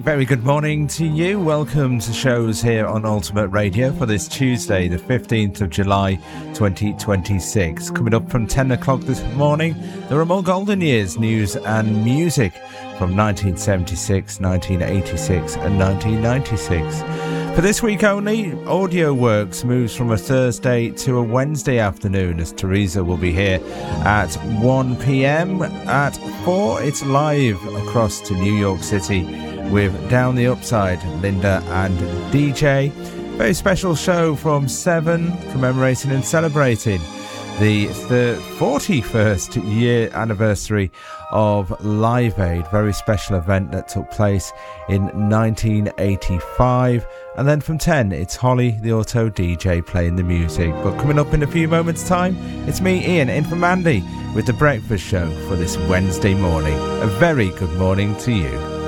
very good morning to you. Welcome to shows here on Ultimate Radio for this Tuesday, the 15th of July 2026. Coming up from 10 o'clock this morning, there are more golden years, news and music from 1976, 1986 and 1996. For this week only, Audio Works moves from a Thursday to a Wednesday afternoon as Teresa will be here at 1 p.m. At 4, it's live across to New York City with Down the Upside, Linda and DJ. Very special show from 7, commemorating and celebrating the 41st year anniversary of Live Aid. Very special event that took place in 1985. And then from 10, it's Holly, the auto DJ, playing the music. But coming up in a few moments' time, it's me, Ian, in for Mandy with The Breakfast Show for this Wednesday morning. A very good morning to you.